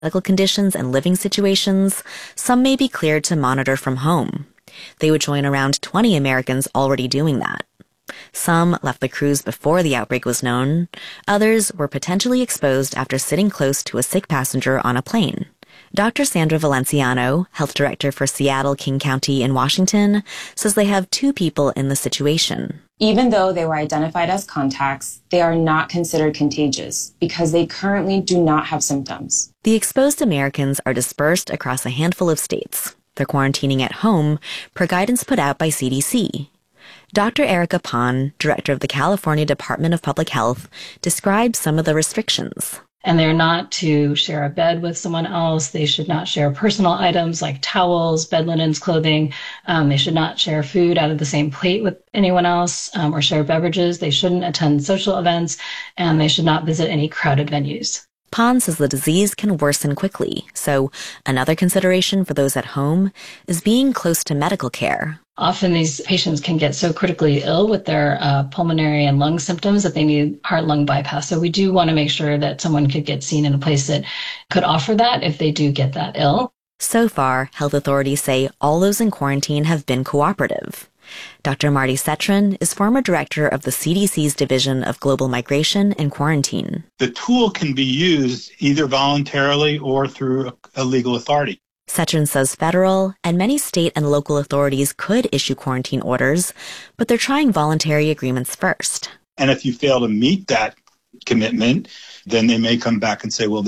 medical conditions and living situations, some may be cleared to monitor from home. They would join around 20 Americans already doing that. Some left the cruise before the outbreak was known. Others were potentially exposed after sitting close to a sick passenger on a plane. Dr. Sandra Valenciano, health director for Seattle King County in Washington, says they have 2 people in the situation. Even though they were identified as contacts, they are not considered contagious because they currently do not have symptoms. The exposed Americans are dispersed across a handful of states. They're quarantining at home per guidance put out by CDC. Dr. Erica Pan, director of the California Department of Public Health, describes some of the restrictions. And they're not to share a bed with someone else. They should not share personal items like towels, bed linens, clothing. They should not share food out of the same plate with anyone else or share beverages. They shouldn't attend social events, and they should not visit any crowded venues. Pan says the disease can worsen quickly, so another consideration for those at home is being close to medical care. Often these patients can get so critically ill with their pulmonary and lung symptoms that they need heart-lung bypass. So we do want to make sure that someone could get seen in a place that could offer that if they do get that ill. So far, health authorities say all those in quarantine have been cooperative. Dr. Marty Cetron is former director of the CDC's Division of Global Migration and Quarantine. The tool can be used either voluntarily or through a legal authority. Cetron says federal and many state and local authorities could issue quarantine orders, but they're trying voluntary agreements first. And if you fail to meet that commitment, then they may come back and say, well,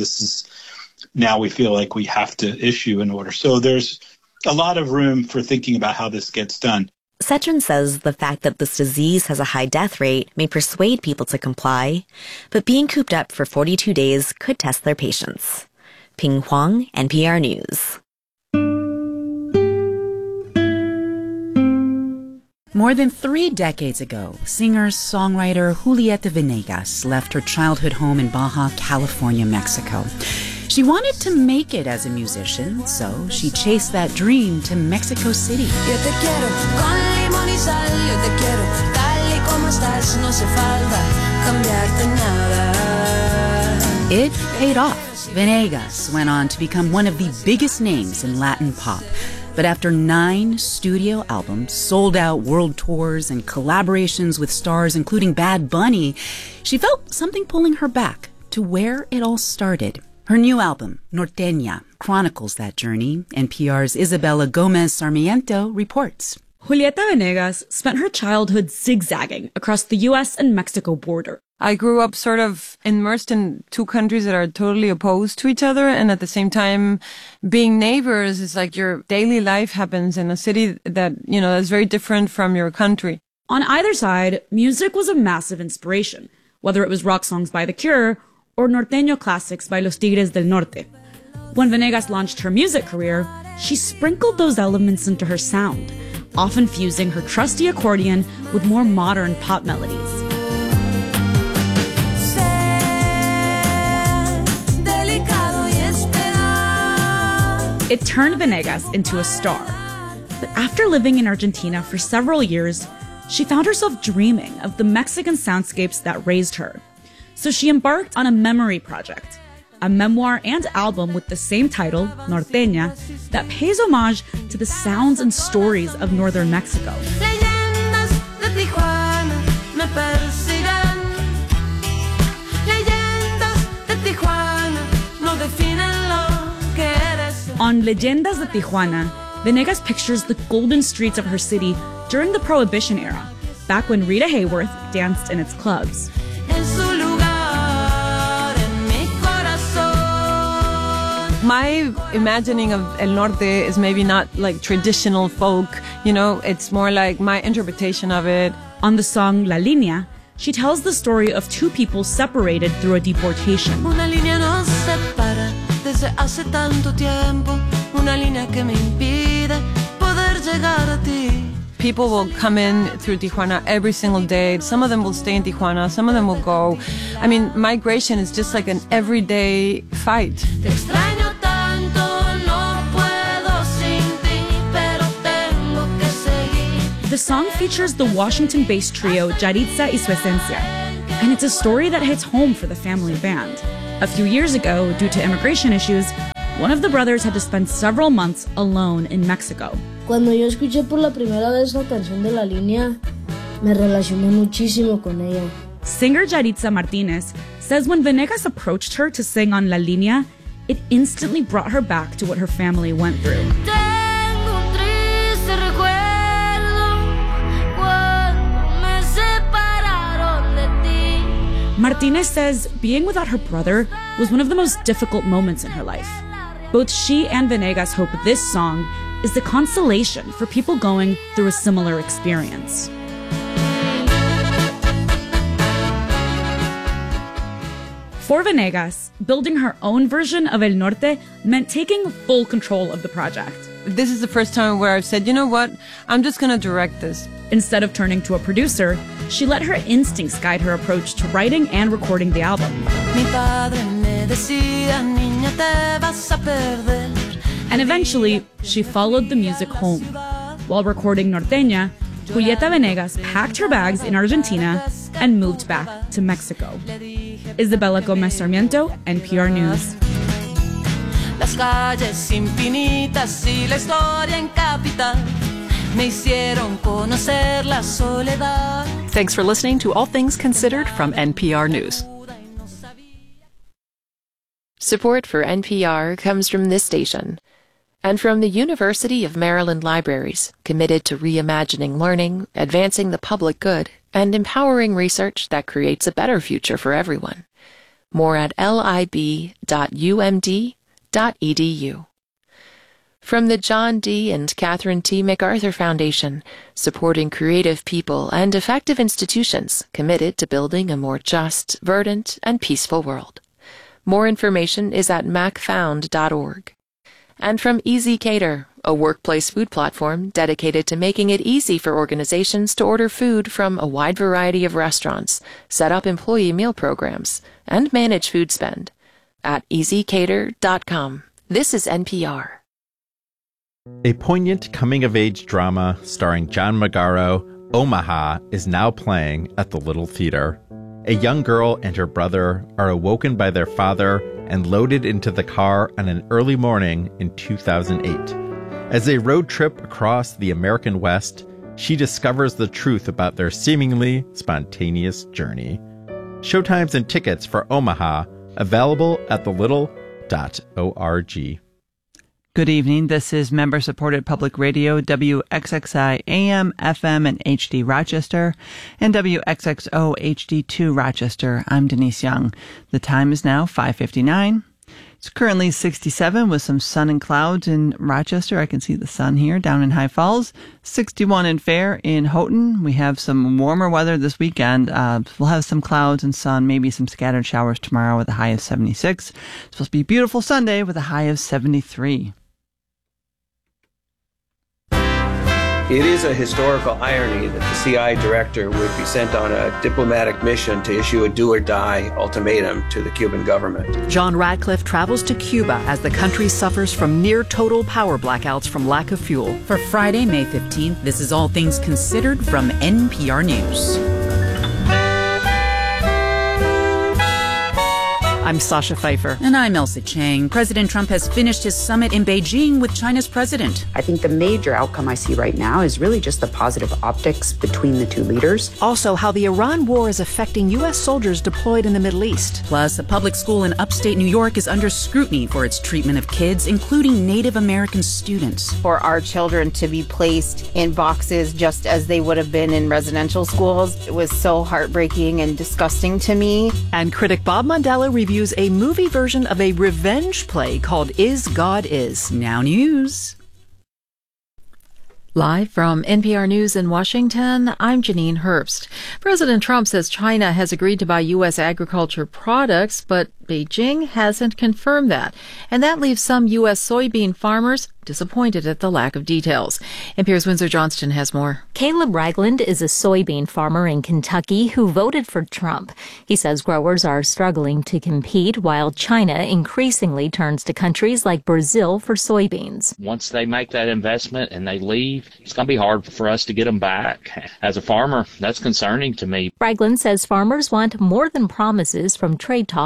now we feel like we have to issue an order. So there's a lot of room for thinking about how this gets done. Cetron says the fact that this disease has a high death rate may persuade people to comply, but being cooped up for 42 days could test their patience. Ping Huang, NPR News. More than 3 decades ago, singer-songwriter Julieta Venegas left her childhood home in Baja California, Mexico. She wanted to make it as a musician, so she chased that dream to Mexico City. It paid off. Venegas went on to become one of the biggest names in Latin pop. But after 9 studio albums, sold-out world tours, and collaborations with stars including Bad Bunny, she felt something pulling her back to where it all started. Her new album, Norteña, chronicles that journey. NPR's Isabella Gomez Sarmiento reports. Julieta Venegas spent her childhood zigzagging across the U.S. and Mexico border. I grew up sort of immersed in 2 countries that are totally opposed to each other. And at the same time, being neighbors is like your daily life happens in a city that, that's very different from your country. On either side, music was a massive inspiration, whether it was rock songs by The Cure or norteño classics by Los Tigres del Norte. When Venegas launched her music career, she sprinkled those elements into her sound, often fusing her trusty accordion with more modern pop melodies. It turned Venegas into a star. But after living in Argentina for several years, she found herself dreaming of the Mexican soundscapes that raised her. So she embarked on a memory project, a memoir and album with the same title, Norteña, that pays homage to the sounds and stories of northern Mexico. On Leyendas de Tijuana, Venegas pictures the golden streets of her city during the Prohibition era, back when Rita Hayworth danced in its clubs. My imagining of El Norte is maybe not like traditional folk, it's more like my interpretation of it. On the song La Línea, she tells the story of 2 people separated through a deportation. Una línea nos separa desde hace tanto tiempo, una línea que me impide poder llegar a ti. People will come in through Tijuana every single day. Some of them will stay in Tijuana, some of them will go. I mean, migration is just like an everyday fight. Te extraño tanto, no puedo sin ti, pero tengo que seguir. The song features the Washington-based trio Yaritza y Su Esencia, and it's a story that hits home for the family band. A few years ago, due to immigration issues, one of the brothers had to spend several months alone in Mexico. Cuando yo escuché por la primera vez la canción de La Línea, me relacioné muchísimo con ella. Singer Yaritza Martinez says when Venegas approached her to sing on La Línea, it instantly brought her back to what her family went through. Tengo un triste recuerdo cuando me separaron de ti. Martinez says being without her brother was one of the most difficult moments in her life. Both she and Venegas hope this song is the consolation for people going through a similar experience. For Venegas, building her own version of El Norte meant taking full control of the project. This is the first time where I've said, you know what, I'm just going to direct this. Instead of turning to a producer, she let her instincts guide her approach to writing and recording the album. Mi padre me decía, niña, te vas a perder. And eventually, she followed the music home. While recording Norteña, Julieta Venegas packed her bags in Argentina and moved back to Mexico. Isabella Gomez Sarmiento, NPR News. Las calles infinitas y la historia en capital me hicieron conocer la soledad. Thanks for listening to All Things Considered from NPR News. Support for NPR comes from this station and from the University of Maryland Libraries, committed to reimagining learning, advancing the public good, and empowering research that creates a better future for everyone. More at lib.umd.edu. From the John D. and Catherine T. MacArthur Foundation, supporting creative people and effective institutions committed to building a more just, verdant, and peaceful world. More information is at macfound.org. And from Easy Cater, a workplace food platform dedicated to making it easy for organizations to order food from a wide variety of restaurants, set up employee meal programs, and manage food spend. At easycater.com. This is NPR. A poignant coming-of-age drama starring John Magaro, Omaha, is now playing at the Little Theater. A young girl and her brother are awoken by their father and loaded into the car on an early morning in 2008. As they road trip across the American West, she discovers the truth about their seemingly spontaneous journey. Showtimes and tickets for Omaha available at thelittle.org. Good evening. This is member-supported public radio, WXXI AM, FM, and HD Rochester, and WXXO HD2 Rochester. I'm Denise Young. The time is now 5:59. It's currently 67 with some sun and clouds in Rochester. I can see the sun here down in High Falls. 61 in Fair in Houghton. We have some warmer weather this weekend. We'll have some clouds and sun, maybe some scattered showers tomorrow with a high of 76. It's supposed to be a beautiful Sunday with a high of 73. It is a historical irony that the CIA director would be sent on a diplomatic mission to issue a do-or-die ultimatum to the Cuban government. John Ratcliffe travels to Cuba as the country suffers from near-total power blackouts from lack of fuel. For Friday, May 15th, this is All Things Considered from NPR News. I'm Sasha Pfeiffer. And I'm Elsa Chang. President Trump has finished his summit in Beijing with China's president. I think the major outcome I see right now is really just the positive optics between the two leaders. Also, how the Iran war is affecting U.S. soldiers deployed in the Middle East. Plus, a public school in upstate New York is under scrutiny for its treatment of kids, including Native American students. For our children to be placed in boxes just as they would have been in residential schools, it was so heartbreaking and disgusting to me. And critic Bob Mondella reviews a movie version of a revenge play called Is God Is. Now news. Live from NPR News in Washington, I'm Janine Herbst. President Trump says China has agreed to buy U.S. agriculture products, but Beijing hasn't confirmed that. And that leaves some U.S. soybean farmers disappointed at the lack of details. NPR's Windsor Johnston has more. Caleb Ragland is a soybean farmer in Kentucky who voted for Trump. He says growers are struggling to compete while China increasingly turns to countries like Brazil for soybeans. Once they make that investment and they leave, it's going to be hard for us to get them back. As a farmer, that's concerning to me. Ragland says farmers want more than promises from trade talks.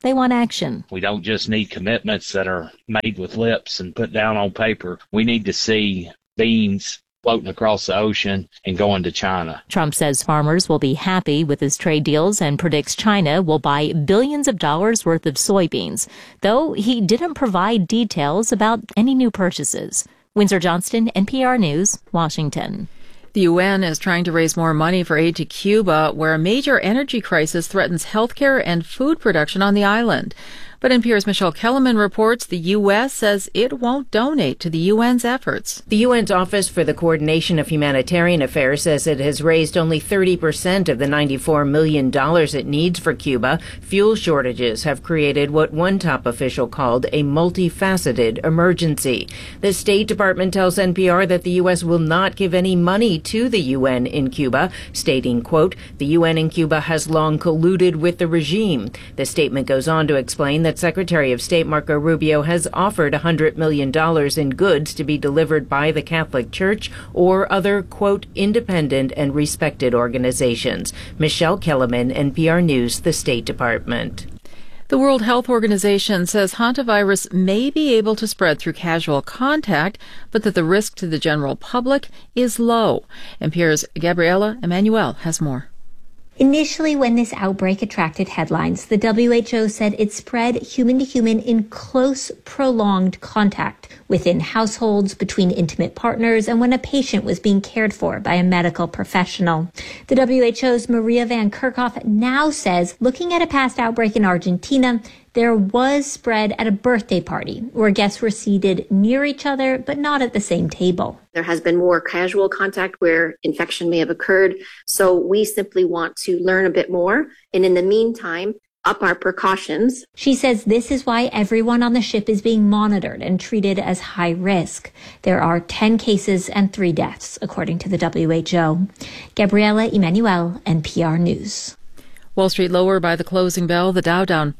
they want action. We don't just need commitments that are made with lips and put down on paper. We need to see beans floating across the ocean and going to China. Trump says farmers will be happy with his trade deals and predicts China will buy billions of dollars worth of soybeans, though he didn't provide details about any new purchases. Windsor Johnston, NPR News, Washington. The UN is trying to raise more money for aid to Cuba, where a major energy crisis threatens healthcare and food production on the island. But NPR's Michelle Kellerman reports the U.S. says it won't donate to the UN's efforts. The UN's Office for the Coordination of Humanitarian Affairs says it has raised only 30% of the $94 million it needs for Cuba. Fuel shortages have created what one top official called a multifaceted emergency. The State Department tells NPR that the U.S. will not give any money to the UN in Cuba, stating, quote, the UN in Cuba has long colluded with the regime. The statement goes on to explain that Secretary of State Marco Rubio has offered $100 million in goods to be delivered by the Catholic Church or other, quote, independent and respected organizations. Michelle Kellerman, NPR News, the State Department. The World Health Organization says hantavirus may be able to spread through casual contact, but that the risk to the general public is low. NPR's Gabriela Emanuel has more. Initially, when this outbreak attracted headlines, the WHO said it spread human to human in close, prolonged contact within households, between intimate partners, and when a patient was being cared for by a medical professional. The WHO's Maria Van Kerkhoff now says, looking at a past outbreak in Argentina, there was spread at a birthday party where guests were seated near each other, but not at the same table. There has been more casual contact where infection may have occurred. So we simply want to learn a bit more. And in the meantime, up our precautions. She says this is why everyone on the ship is being monitored and treated as high risk. There are 10 cases and 3 deaths, according to the WHO. Gabriela Emanuel, NPR News. Wall Street lower by the closing bell, the Dow down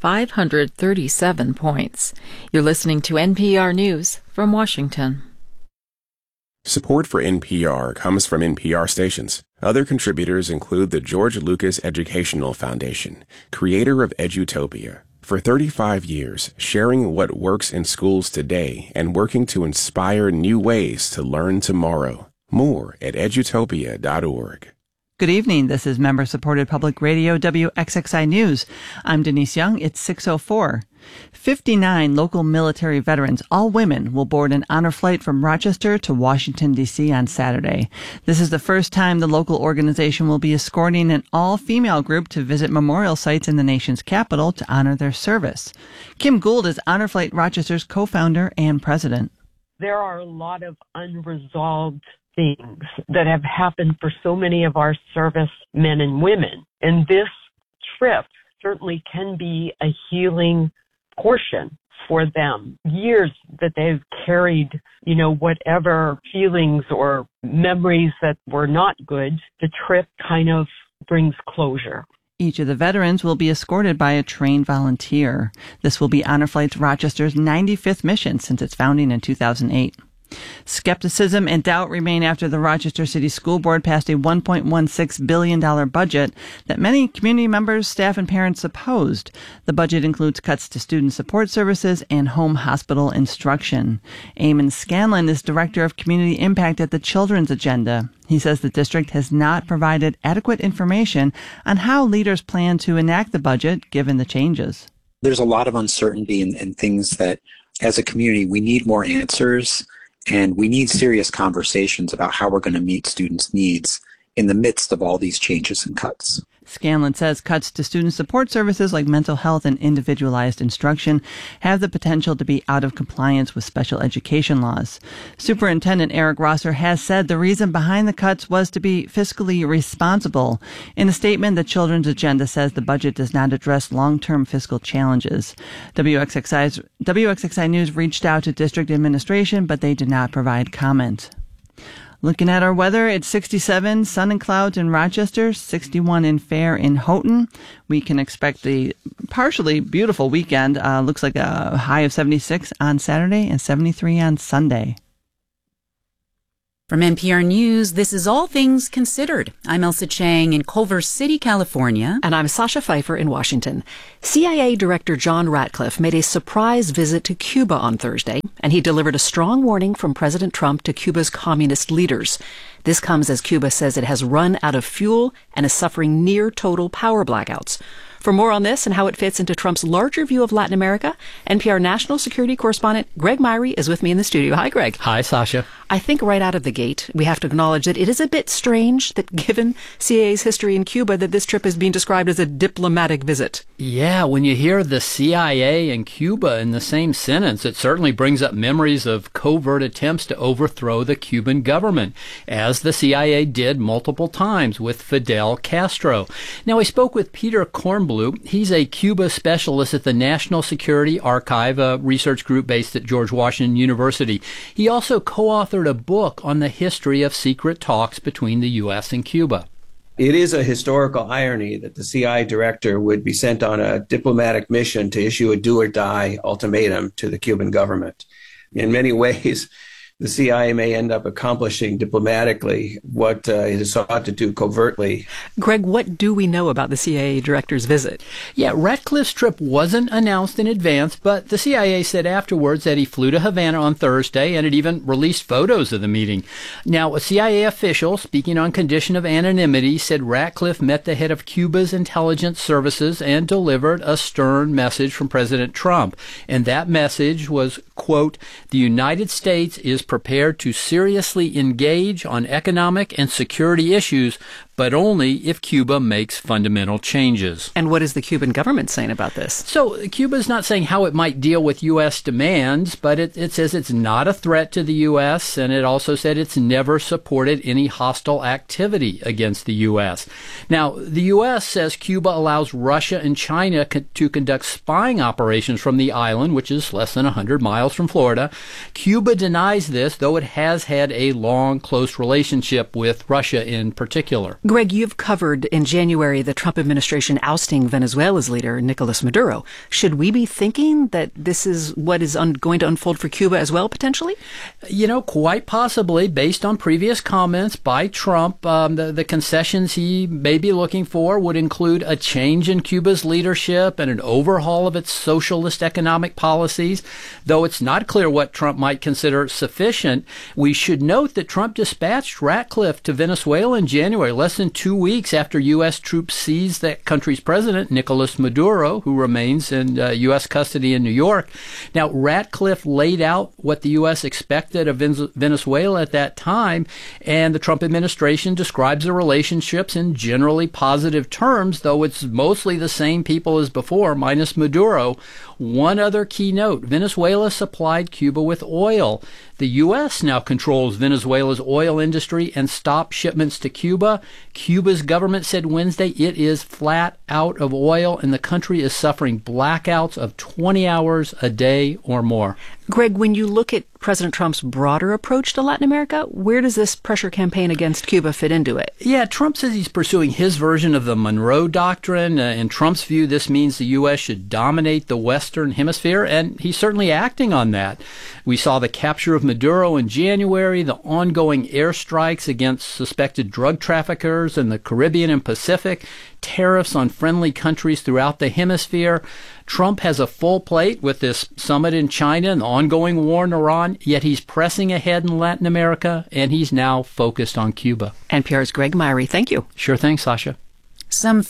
537 points. You're listening to NPR News from Washington. Support for NPR comes from NPR stations. Other contributors include the George Lucas Educational Foundation, creator of Edutopia. For 35 years, sharing what works in schools today and working to inspire new ways to learn tomorrow. More at edutopia.org. Good evening. This is member-supported public radio WXXI News. I'm Denise Young. It's 6:04. 59 local military veterans, all women, will board an honor flight from Rochester to Washington, D.C. on Saturday. This is the first time the local organization will be escorting an all-female group to visit memorial sites in the nation's capital to honor their service. Kim Gould is Honor Flight Rochester's co-founder and president. There are a lot of unresolved things that have happened for so many of our service men and women. And this trip certainly can be a healing portion for them. Years that they've carried, whatever feelings or memories that were not good, the trip kind of brings closure. Each of the veterans will be escorted by a trained volunteer. This will be Honor Flight Rochester's 95th mission since its founding in 2008. Skepticism and doubt remain after the Rochester City School Board passed a $1.16 billion budget that many community members, staff, and parents opposed. The budget includes cuts to student support services and home hospital instruction. Eamon Scanlon is Director of Community Impact at the Children's Agenda. He says the district has not provided adequate information on how leaders plan to enact the budget given the changes. There's a lot of uncertainty and things that, as a community, we need more answers. And we need serious conversations about how we're going to meet students' needs in the midst of all these changes and cuts. Scanlon says cuts to student support services like mental health and individualized instruction have the potential to be out of compliance with special education laws. Superintendent Eric Rosser has said the reason behind the cuts was to be fiscally responsible. In a statement, the Children's Agenda says the budget does not address long-term fiscal challenges. WXXI News reached out to district administration, but they did not provide comment. Looking at our weather, it's 67, sun and clouds in Rochester, 61 in Fair in Houghton. We can expect the partially beautiful weekend. Looks like a high of 76 on Saturday and 73 on Sunday. From NPR News, this is All Things Considered. I'm Elsa Chang in Culver City, California. And I'm Sasha Pfeiffer in Washington. CIA Director John Ratcliffe made a surprise visit to Cuba on Thursday, and he delivered a strong warning from President Trump to Cuba's communist leaders. This comes as Cuba says it has run out of fuel and is suffering near total power blackouts. For more on this and how it fits into Trump's larger view of Latin America, NPR national security correspondent Greg Myrie is with me in the studio. Hi, Greg. Hi, Sasha. I think right out of the gate, we have to acknowledge that it is a bit strange that given CIA's history in Cuba, that this trip is being described as a diplomatic visit. Yeah, when you hear the CIA and Cuba in the same sentence, it certainly brings up memories of covert attempts to overthrow the Cuban government, as the CIA did multiple times with Fidel Castro. Now, I spoke with Peter Kornbluh. He's a Cuba specialist at the National Security Archive, a research group based at George Washington University. He also co-authored a book on the history of secret talks between the U.S. and Cuba. It is a historical irony that the CIA director would be sent on a diplomatic mission to issue a do-or-die ultimatum to the Cuban government. In many ways, the CIA may end up accomplishing diplomatically what it has sought to do covertly. Greg, what do we know about the CIA director's visit? Yeah, Ratcliffe's trip wasn't announced in advance, but the CIA said afterwards that he flew to Havana on Thursday, and it even released photos of the meeting. Now, a CIA official, speaking on condition of anonymity, said Ratcliffe met the head of Cuba's intelligence services and delivered a stern message from President Trump. And that message was, quote, "The United States is prepared to seriously engage on economic and security issues, but only if Cuba makes fundamental changes." And what is the Cuban government saying about this? So Cuba's not saying how it might deal with U.S. demands, but it says it's not a threat to the U.S., and it also said it's never supported any hostile activity against the U.S. Now, the U.S. says Cuba allows Russia and China to conduct spying operations from the island, which is less than 100 miles from Florida. Cuba denies this, though it has had a long, close relationship with Russia in particular. Greg, you've covered in January the Trump administration ousting Venezuela's leader, Nicolas Maduro. Should we be thinking that this is what is going to unfold for Cuba as well, potentially? You know, quite possibly, based on previous comments by Trump. The concessions he may be looking for would include a change in Cuba's leadership and an overhaul of its socialist economic policies. Though it's not clear what Trump might consider sufficient, we should note that Trump dispatched Ratcliffe to Venezuela in January, less than 2 weeks after U.S. troops seized that country's president, Nicolas Maduro, who remains in U.S. custody in New York. Now, Ratcliffe laid out what the U.S. expected of Venezuela at that time, and the Trump administration describes the relationships in generally positive terms, though it's mostly the same people as before, minus Maduro. One other key note, Venezuela supplied Cuba with oil. The U.S. now controls Venezuela's oil industry and stopped shipments to Cuba. Cuba's government said Wednesday it is flat out of oil, and the country is suffering blackouts of 20 hours a day or more. Greg, when you look at President Trump's broader approach to Latin America, where does this pressure campaign against Cuba fit into it? Yeah, Trump says he's pursuing his version of the Monroe Doctrine. In Trump's view, this means the U.S. should dominate the Western Hemisphere, and he's certainly acting on that. We saw the capture of Maduro in January, the ongoing airstrikes against suspected drug traffickers in the Caribbean and Pacific, tariffs on friendly countries throughout the hemisphere. Trump has a full plate with this summit in China and the ongoing war in Iran, yet he's pressing ahead in Latin America, and he's now focused on Cuba. NPR's Greg Myrie, thank you. Sure thing, Sasha. Some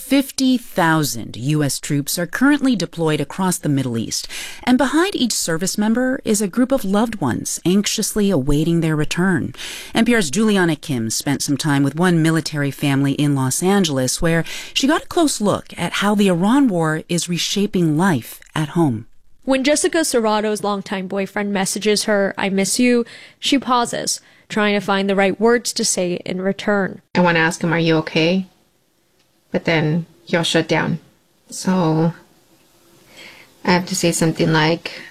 50,000 U.S. troops are currently deployed across the Middle East, and behind each service member is a group of loved ones anxiously awaiting their return. NPR's Juliana Kim spent some time with one military family in Los Angeles, where she got a close look at how the Iran war is reshaping life at home. When Jessica Serrato's longtime boyfriend messages her, "I miss you," she pauses, trying to find the right words to say in return. I want to ask him, "Are you okay?" But then he'll shut down. So I have to say something like,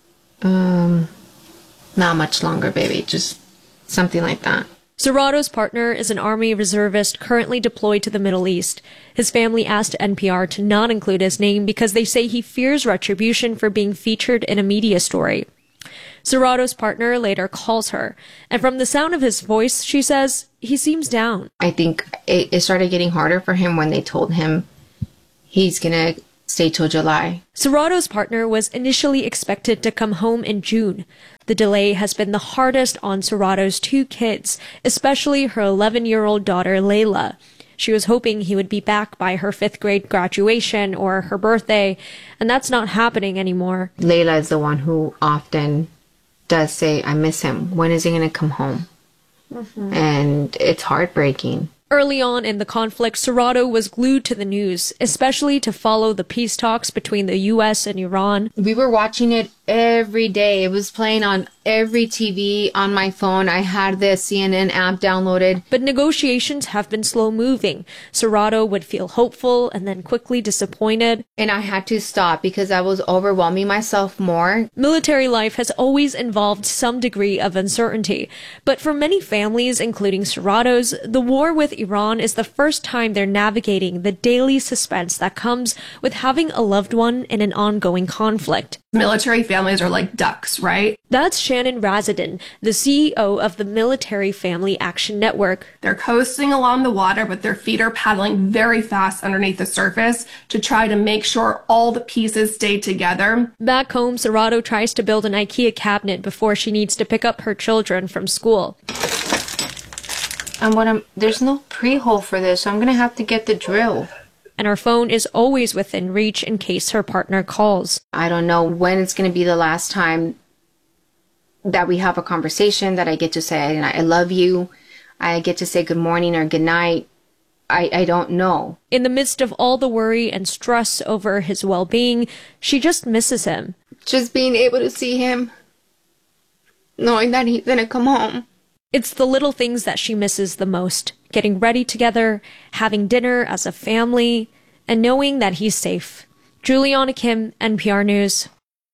not much longer, baby. Just something like that. Serrato's partner is an Army reservist currently deployed to the Middle East. His family asked NPR to not include his name because they say he fears retribution for being featured in a media story. Serrato's partner later calls her, and from the sound of his voice, she says, he seems down. I think it started getting harder for him when they told him he's gonna stay till July. Serrato's partner was initially expected to come home in June. The delay has been the hardest on Serrato's 2 kids, especially her 11-year-old daughter, Layla. She was hoping he would be back by her 5th grade graduation or her birthday, and that's not happening anymore. Layla is the one who often does say, I miss him. When is he going to come home? Mm-hmm. And it's heartbreaking. Early on in the conflict, Serrato was glued to the news, especially to follow the peace talks between the U.S. and Iran. We were watching it every day. It was playing on every TV on my phone. I had the CNN app downloaded. But negotiations have been slow moving. Serrato would feel hopeful and then quickly disappointed. And I had to stop because I was overwhelming myself more. Military life has always involved some degree of uncertainty. But for many families, including Serrato's, the war with Iran is the first time they're navigating the daily suspense that comes with having a loved one in an ongoing conflict. Military families are like ducks, right? That's Shannon Razadin, the CEO of the Military Family Action Network. They're coasting along the water, but their feet are paddling very fast underneath the surface to try to make sure all the pieces stay together. Back home, Serrato tries to build an IKEA cabinet before she needs to pick up her children from school. There's no pre-hole for this, so I'm going to have to get the drill. And her phone is always within reach in case her partner calls. I don't know when it's going to be the last time that we have a conversation, that I get to say, I love you. I get to say good morning or good night. I don't know. In the midst of all the worry and stress over his well-being, she just misses him. Just being able to see him, knowing that he's going to come home. It's the little things that she misses the most. Getting ready together, having dinner as a family, and knowing that he's safe. Juliana Kim, NPR News.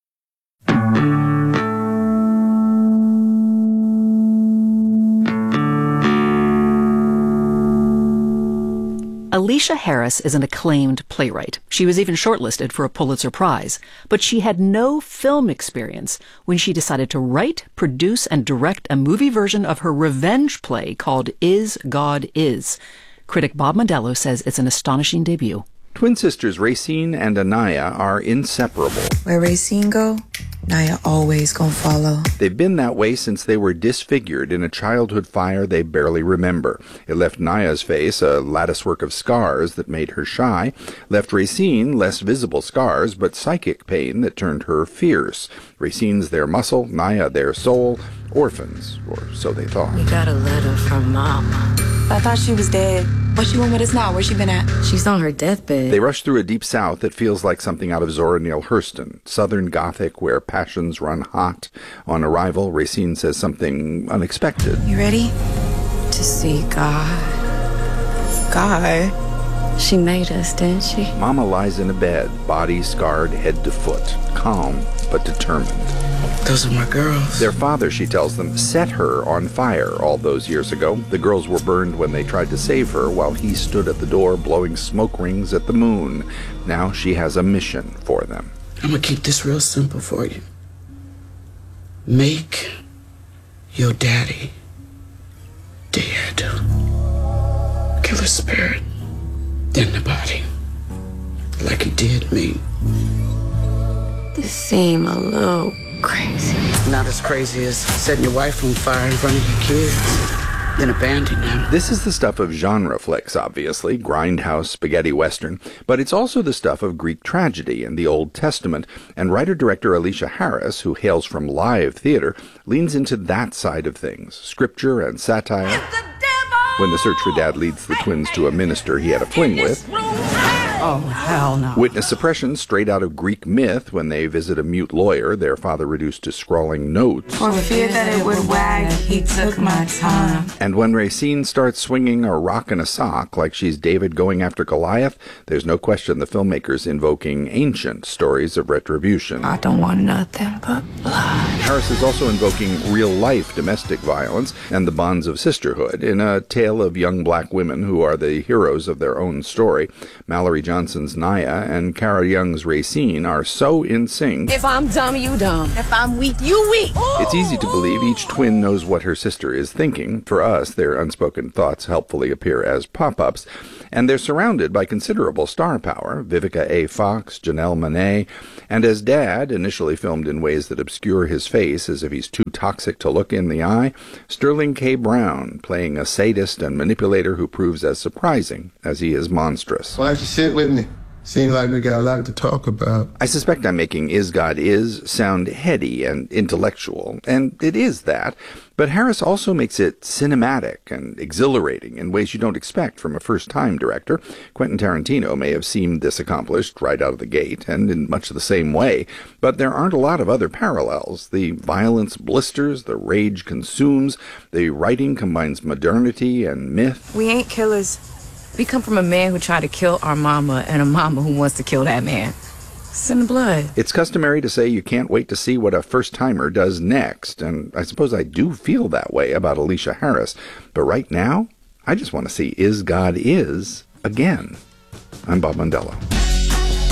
Alicia Harris is an acclaimed playwright. She was even shortlisted for a Pulitzer Prize. But she had no film experience when she decided to write, produce, and direct a movie version of her revenge play called Is God Is. Critic Bob Mondello says it's an astonishing debut. Twin sisters Racine and Anaya are inseparable. Where Racine go, Naya always gonna follow. They've been that way since they were disfigured in a childhood fire they barely remember. It left Naya's face a latticework of scars that made her shy, left Racine less visible scars but psychic pain that turned her fierce. Racine's their muscle, Naya their soul, orphans, or so they thought. We got a letter from Mama. I thought she was dead. What she went with us now? Where's she been at? She's on her deathbed. They rush through a deep south that feels like something out of Zora Neale Hurston. Southern Gothic, where passions run hot. On arrival, Racine says something unexpected. You ready? To see God. God? She made us, didn't she? Mama lies in a bed, body scarred head to foot. Calm, but determined. Those are my girls. Their father, she tells them, set her on fire all those years ago. The girls were burned when they tried to save her while he stood at the door blowing smoke rings at the moon. Now she has a mission for them. I'm gonna keep this real simple for you. Make your daddy dead. Kill the spirit, then the body, like he did me. This seemed a little crazy. Not as crazy as setting your wife on fire in front of your kids, then abandoning them. This is the stuff of genre flicks, obviously, grindhouse spaghetti western, but it's also the stuff of Greek tragedy and the Old Testament, and writer-director Alicia Harris, who hails from live theater, leans into that side of things, scripture and satire. When the search for Dad leads the twins to a minister he had a fling with. Oh, hell no. Witness suppression straight out of Greek myth when they visit a mute lawyer, their father reduced to scrawling notes. For fear that it would wag, he took my time. And when Racine starts swinging a rock and a sock like she's David going after Goliath, there's no question the filmmakers invoking ancient stories of retribution. I don't want nothing but blood. Harris is also invoking real-life domestic violence and the bonds of sisterhood in a tale of young black women who are the heroes of their own story. Mallory Johnson Johnson's Naya and Cara Young's Racine are so in sync. If I'm dumb, you dumb. If I'm weak, you weak. It's easy to believe each twin knows what her sister is thinking. For us, their unspoken thoughts helpfully appear as pop-ups. And they're surrounded by considerable star power, Vivica A. Fox, Janelle Monáe, and as Dad, initially filmed in ways that obscure his face as if he's too toxic to look in the eye, Sterling K. Brown, playing a sadist and manipulator who proves as surprising as he is monstrous. Why don't you sit with me? Seems like we got a lot to talk about. I suspect I'm making Is God Is sound heady and intellectual, and it is that, but Harris also makes it cinematic and exhilarating in ways you don't expect from a first-time director. Quentin Tarantino may have seemed this accomplished right out of the gate, and in much the same way, but there aren't a lot of other parallels. The violence blisters, the rage consumes, the writing combines modernity and myth. We ain't killers. We come from a man who tried to kill our mama and a mama who wants to kill that man. It's in the blood. It's customary to say you can't wait to see what a first-timer does next, and I suppose I do feel that way about Alicia Harris. But right now, I just want to see Is God Is again. I'm Bob Mondello.